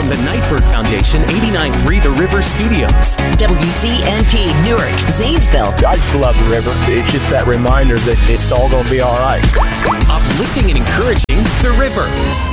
from the Nightbird Foundation, 89.3 The River Studios. WCNP, Newark, Zanesville. I just love the river. It's just that reminder that it's all going to be all right. Uplifting and encouraging The River.